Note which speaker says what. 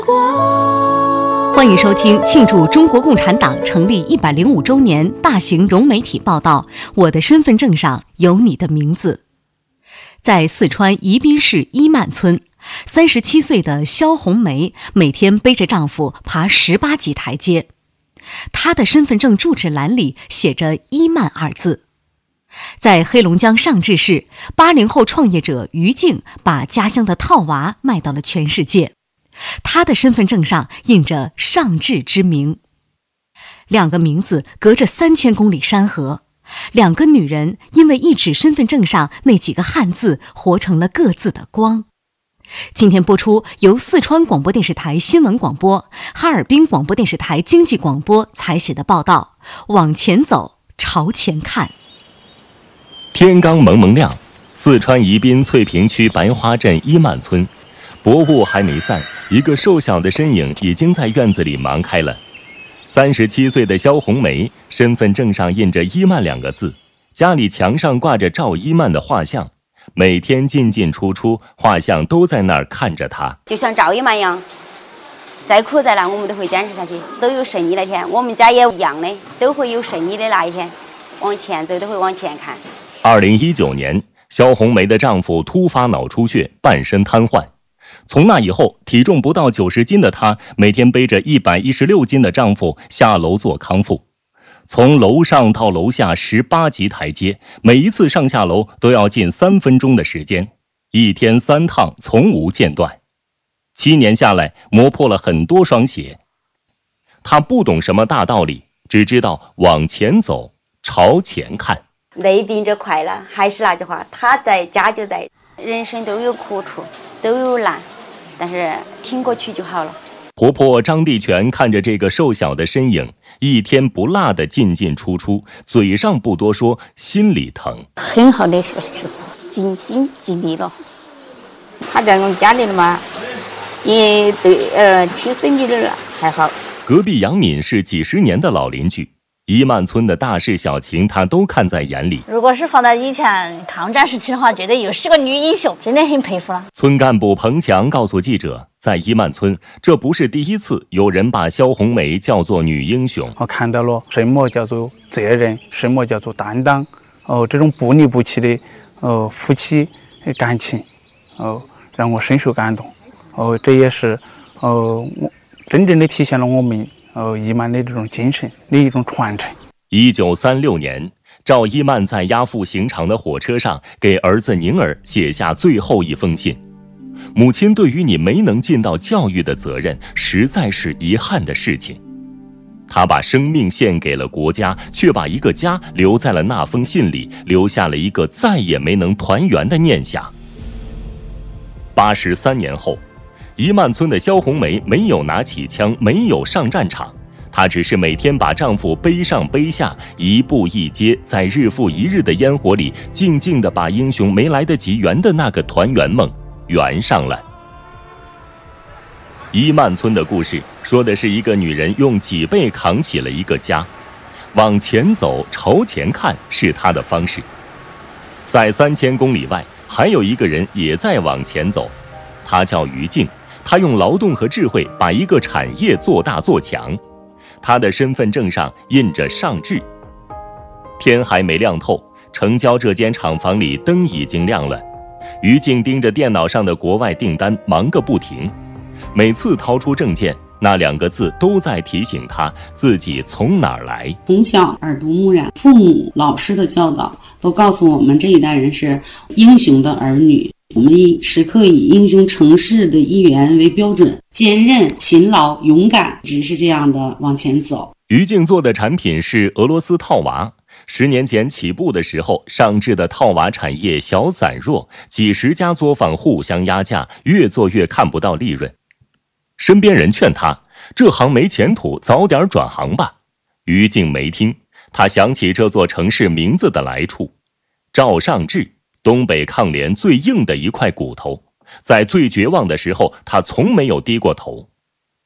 Speaker 1: 欢迎收听庆祝中国共产党成立105周年大型融媒体报道《我的身份证上有你的名字》。在四川宜宾市伊曼村，37岁的肖红梅每天背着丈夫爬18级台阶。她的身份证住址栏里写着“伊曼”二字。在黑龙江上志市，80后创业者于静把家乡的套娃卖到了全世界。他的身份证上印着上志之名。两个名字隔着3000公里山河，两个女人因为一纸身份证上那几个汉字活成了各自的光。今天播出由四川广播电视台新闻广播、哈尔滨广播电视台经济广播采写的报道《往前走，朝前看》。
Speaker 2: 天刚蒙蒙亮，四川宜宾翠屏区白花镇伊曼村，薄雾还没散，一个瘦小的身影已经在院子里忙开了。37岁的肖红梅，身份证上印着伊曼2个字，家里墙上挂着赵伊曼的画像，每天进进出出，画像都在那儿看着她。
Speaker 3: 就像赵伊曼一样，再苦再难我们都会坚持下去，都有胜利那天。我们家也一样的，都会有胜利的那一天，往前走都会往前看。
Speaker 2: 2019年，肖红梅的丈夫突发脑出血，半身瘫痪。从那以后，体重不到90斤的她，每天背着116斤的丈夫下楼做康复。从楼上到楼下18级台阶，每一次上下楼都要近3分钟的时间，一天3趟，从无间断。7年下来，磨破了很多双鞋。她不懂什么大道理，只知道往前走，朝前看。
Speaker 3: 累并着快乐，还是那句话，他在家就在。人生都有苦处，都有难，但是挺过去就好了。
Speaker 2: 婆婆张地全看着这个瘦小的身影，一天不落的进进出出，嘴上不多说，心里疼。
Speaker 4: 很好的小媳妇，尽心尽力了。她在我们家里了嘛，也对亲生女儿还好。
Speaker 2: 隔壁杨敏是几十年的老邻居，伊曼村的大事小情她都看在眼里。
Speaker 5: 如果是放在以前抗战时期的话，绝对又是个女英雄，真的很佩服了。
Speaker 2: 村干部彭强告诉记者，在伊曼村，这不是第一次有人把肖红梅叫做女英雄。
Speaker 6: 我看到了什么叫做责任，什么叫做担当，这种不离不弃的夫妻感情，让我深受感动。这也是真正的体现了我们伊曼的这种精神的一种传承。
Speaker 2: 1936年，赵伊曼在押赴刑场的火车上给儿子宁儿写下最后一封信。母亲对于你没能尽到教育的责任，实在是遗憾的事情。他把生命献给了国家，却把一个家留在了那封信里，留下了一个再也没能团圆的念想。83年后，伊曼村的肖红梅没有拿起枪，没有上战场，她只是每天把丈夫背上背下，一步一阶，在日复一日的烟火里，静静地把英雄没来得及圆的那个团圆梦圆上了。伊曼村的故事说的是一个女人用脊背扛起了一个家，往前走，朝前看是她的方式。在3000公里外，还有一个人也在往前走，他叫于静。他用劳动和智慧把一个产业做大做强，他的身份证上印着上志。天还没亮透，城郊这间厂房里灯已经亮了。于静盯着电脑上的国外订单忙个不停，每次掏出证件，那2个字都在提醒他自己从哪儿来。
Speaker 7: 从小耳濡目染，父母老师的教导都告诉我们，这一代人是英雄的儿女。我们时刻以英雄成事的一员为标准，坚韧、勤劳、勇敢，只是这样的往前走。
Speaker 2: 于静做的产品是俄罗斯套娃，10年前起步的时候，上志的套娃产业小散弱，几十家作坊互相压价，越做越看不到利润。身边人劝他，这行没前途，早点转行吧。于静没听，他想起这座城市名字的来处，赵上志，东北抗联最硬的一块骨头，在最绝望的时候，他从没有低过头。